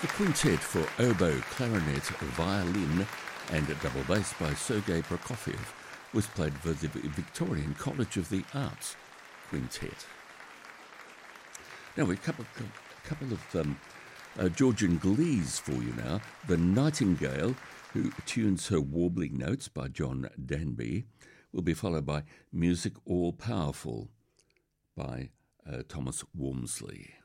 The quintet for oboe, clarinet, violin and double bass by Sergei Prokofiev was played by the Victorian College of the Arts Quintet. Now we have a couple of Georgian glees for you now. The Nightingale, who tunes her warbling notes by John Danby, will be followed by Music All Powerful by Thomas Walmsley.